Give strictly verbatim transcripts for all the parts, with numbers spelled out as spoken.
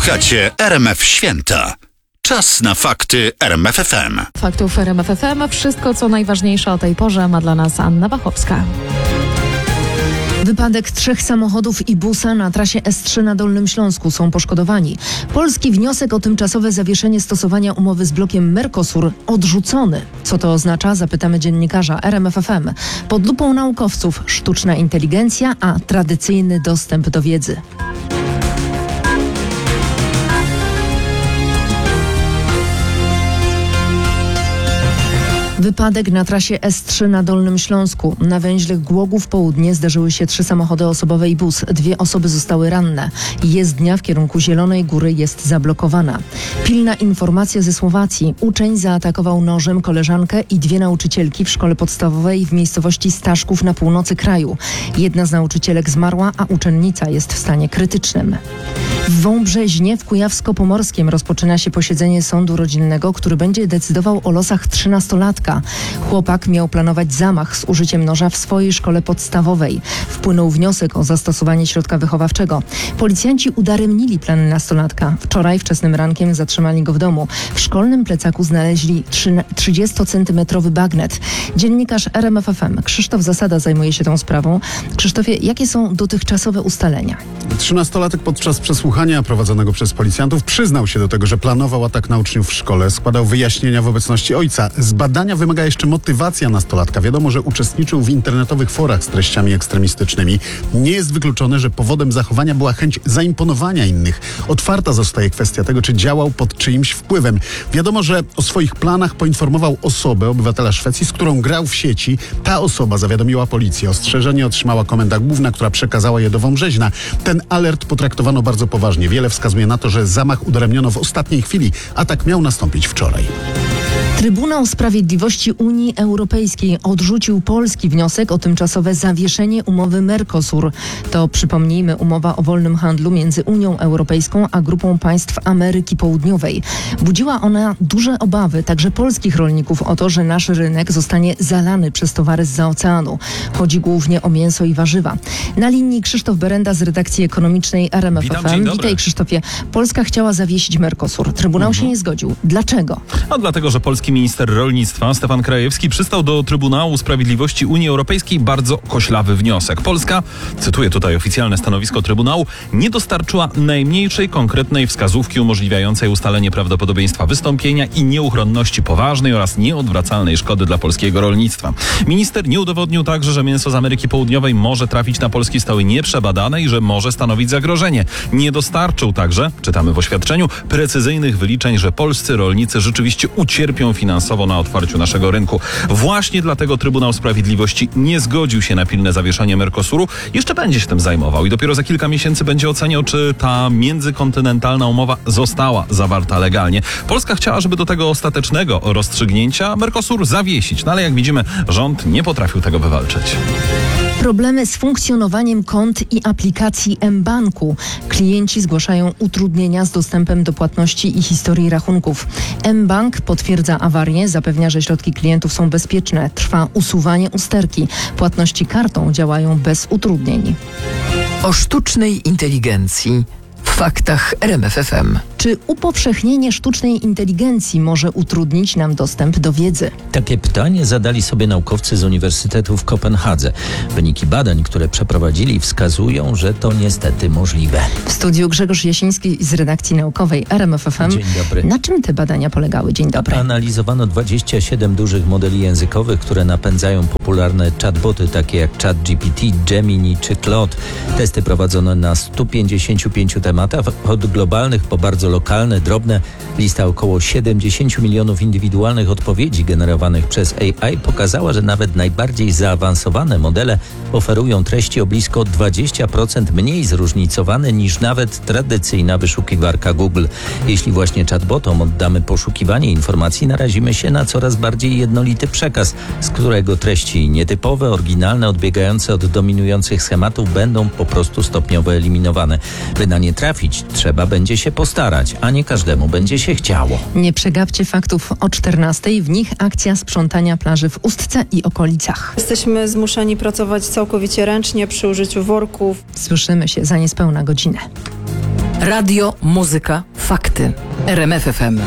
Słuchacie R M F Święta. Czas na fakty R M F F M. Faktów R M F F M. Wszystko, co najważniejsze o tej porze, ma dla nas Anna Wachowska. Wypadek trzech samochodów i busa na trasie S trzy na Dolnym Śląsku, są poszkodowani. Polski wniosek o tymczasowe zawieszenie stosowania umowy z blokiem Mercosur odrzucony. Co to oznacza? Zapytamy dziennikarza R M F F M. Pod lupą naukowców sztuczna inteligencja, a tradycyjny dostęp do wiedzy. Wypadek na trasie S trzy na Dolnym Śląsku. Na węźle Głogów Południe zdarzyły się trzy samochody osobowe i bus. Dwie osoby zostały ranne. Jezdnia w kierunku Zielonej Góry jest zablokowana. Pilna informacja ze Słowacji. Uczeń zaatakował nożem koleżankę i dwie nauczycielki w szkole podstawowej w miejscowości Staszków na północy kraju. Jedna z nauczycielek zmarła, a uczennica jest w stanie krytycznym. W Wąbrzeźnie w Kujawsko-Pomorskiem rozpoczyna się posiedzenie sądu rodzinnego, który będzie decydował o losach trzynastolatka. Chłopak miał planować zamach z użyciem noża w swojej szkole podstawowej. Wpłynął wniosek o zastosowanie środka wychowawczego. Policjanci udaremnili plany nastolatka. Wczoraj wczesnym rankiem zatrzymali go w domu. W szkolnym plecaku znaleźli trzydziestocentymetrowy bagnet. Dziennikarz R M F F M Krzysztof Zasada zajmuje się tą sprawą. Krzysztofie, jakie są dotychczasowe ustalenia? Trzynastolatek podczas przesłuchania prowadzonego przez policjantów przyznał się do tego, że planował atak na uczniów w szkole. Składał wyjaśnienia w obecności ojca. Z badania wymaga jeszcze motywacja nastolatka. Wiadomo, że uczestniczył w internetowych forach z treściami ekstremistycznymi. Nie jest wykluczone, że powodem zachowania była chęć zaimponowania innych. Otwarta zostaje kwestia tego, czy działał pod czyimś wpływem. Wiadomo, że o swoich planach poinformował osobę, obywatela Szwecji, z którą grał w sieci. Ta osoba zawiadomiła policję. Ostrzeżenie otrzymała Komenda Główna, która przekazała je do Wąbrzeźna. Ten alert potraktowano bardzo poważnie. Wiele wskazuje na to, że zamach udaremniono w ostatniej chwili. Atak miał nastąpić wczoraj. Trybunał Sprawiedliwości Unii Europejskiej odrzucił polski wniosek o tymczasowe zawieszenie umowy Mercosur. To, przypomnijmy, umowa o wolnym handlu między Unią Europejską a grupą państw Ameryki Południowej. Budziła ona duże obawy także polskich rolników o to, że nasz rynek zostanie zalany przez towary zza oceanu. Chodzi głównie o mięso i warzywa. Na linii Krzysztof Berenda z redakcji ekonomicznej R M F F M. Witaj, Krzysztofie. Polska chciała zawiesić Mercosur. Trybunał mhm. się nie zgodził. Dlaczego? A dlatego, że polski minister rolnictwa Stefan Krajewski przystał do Trybunału Sprawiedliwości Unii Europejskiej bardzo koślawy wniosek. Polska, cytuję tutaj oficjalne stanowisko Trybunału, nie dostarczyła najmniejszej konkretnej wskazówki umożliwiającej ustalenie prawdopodobieństwa wystąpienia i nieuchronności poważnej oraz nieodwracalnej szkody dla polskiego rolnictwa. Minister nie udowodnił także, że mięso z Ameryki Południowej może trafić na polskie stoły nieprzebadane i że może stanowić zagrożenie. Nie dostarczył także, czytamy w oświadczeniu, precyzyjnych wyliczeń, że polscy rolnicy rzeczywiście ucierpią finansowo na otwarciu naszego rynku. Właśnie dlatego Trybunał Sprawiedliwości nie zgodził się na pilne zawieszenie Mercosuru. Jeszcze będzie się tym zajmował i dopiero za kilka miesięcy będzie oceniał, czy ta międzykontynentalna umowa została zawarta legalnie. Polska chciała, żeby do tego ostatecznego rozstrzygnięcia Mercosur zawiesić, no ale jak widzimy, rząd nie potrafił tego wywalczyć. Problemy z funkcjonowaniem kont i aplikacji mBanku. Klienci zgłaszają utrudnienia z dostępem do płatności i historii rachunków. mBank potwierdza awarię, zapewnia, że środki klientów są bezpieczne. Trwa usuwanie usterki. Płatności kartą działają bez utrudnień. O sztucznej inteligencji w faktach R M F F M. Czy upowszechnienie sztucznej inteligencji może utrudnić nam dostęp do wiedzy? Takie pytanie zadali sobie naukowcy z Uniwersytetu w Kopenhadze. Wyniki badań, które przeprowadzili, wskazują, że to niestety możliwe. W studiu Grzegorz Jasiński z redakcji naukowej R M F F M. Dzień dobry. Na czym te badania polegały? Dzień dobry. Analizowano dwadzieścia siedem dużych modeli językowych, które napędzają popularne chatboty, takie jak ChatGPT, Gemini czy Claude. Testy prowadzono na stu pięćdziesięciu pięciu tematach, od globalnych po bardzo lokalne, drobne. Lista około siedemdziesięciu milionów indywidualnych odpowiedzi generowanych przez A I pokazała, że nawet najbardziej zaawansowane modele oferują treści o blisko dwadzieścia procent mniej zróżnicowane niż nawet tradycyjna wyszukiwarka Google. Jeśli właśnie chatbotom oddamy poszukiwanie informacji, narazimy się na coraz bardziej jednolity przekaz, z którego treści nietypowe, oryginalne, odbiegające od dominujących schematów będą po prostu stopniowo eliminowane. By na nie trafić, trzeba będzie się postarać, a nie każdemu będzie się chciało. Nie przegapcie faktów o czternastej. W nich akcja sprzątania plaży w Ustce i okolicach. Jesteśmy zmuszeni pracować całkowicie ręcznie przy użyciu worków. Słyszymy się za niespełna godzinę. Radio, muzyka, fakty. R M F F M.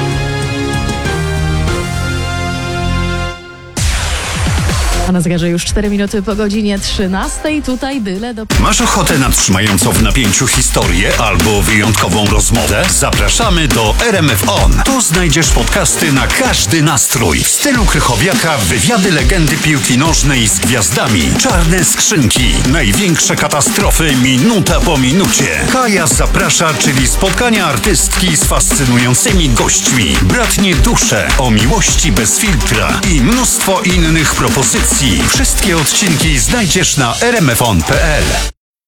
A na zegarze już cztery minuty po godzinie trzynastej. Tutaj byle do... Masz ochotę na trzymającą w napięciu historię albo wyjątkową rozmowę? Zapraszamy do R M F On. Tu znajdziesz podcasty na każdy nastrój. W stylu Krychowiaka wywiady legendy piłki nożnej z gwiazdami. Czarne skrzynki. Największe katastrofy minuta po minucie. Kaja zaprasza, czyli spotkania artystki z fascynującymi gośćmi. Bratnie dusze o miłości bez filtra i mnóstwo innych propozycji. Wszystkie odcinki znajdziesz na r m f on kropka p l.